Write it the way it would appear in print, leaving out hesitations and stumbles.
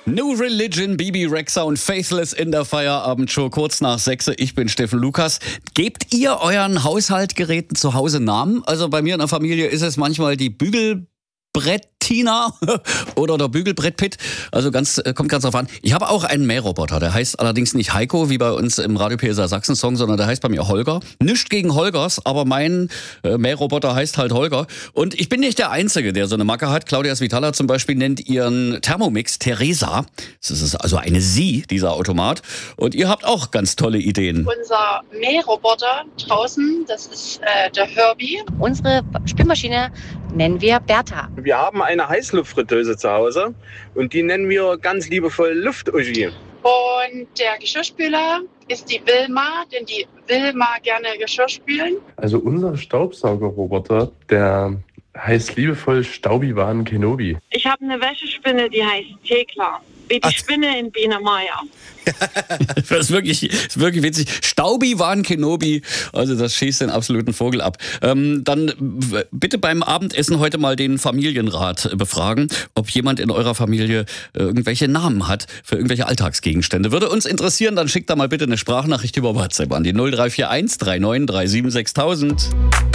New Religion, Bibi Rexha und Faithless in der Feierabendshow, kurz nach 6. Ich bin Steffen Lukas. Gebt ihr euren Haushaltgeräten zu Hause Namen? Also bei mir in der Familie ist es manchmal die Bügelbrett-Tina oder der Bügelbrett-Pit. Also kommt ganz drauf an. Ich habe auch einen Mähroboter, der heißt allerdings nicht Heiko, wie bei uns im Radio PSA Sachsen-Song, sondern der heißt bei mir Holger. Nichts gegen Holgers, aber mein Mähroboter heißt halt Holger. Und ich bin nicht der Einzige, der so eine Macke hat. Claudia Svitala zum Beispiel nennt ihren Thermomix Theresa. Das ist also eine Sie, dieser Automat. Und ihr habt auch ganz tolle Ideen. Unser Mähroboter draußen, das ist der Herbie. Unsere Spülmaschine nennen wir Bertha. Wir haben eine Heißluftfritteuse zu Hause und die nennen wir ganz liebevoll Luft-Uschi. Und der Geschirrspüler ist die Wilma, denn die will mal gerne Geschirr spülen. Also unser Staubsaugerroboter, der heißt liebevoll Staubi-Wan Kenobi. Ich habe eine Wäschespinne, die heißt Thekla. Wie die Spinne in Biene Meier. Das ist wirklich witzig. Staubi-Wan Kenobi, also das schießt den absoluten Vogel ab. Dann bitte beim Abendessen heute mal den Familienrat befragen, ob jemand in eurer Familie irgendwelche Namen hat für irgendwelche Alltagsgegenstände. Würde uns interessieren, dann schickt da mal bitte eine Sprachnachricht über WhatsApp an die 0341 3937 6000.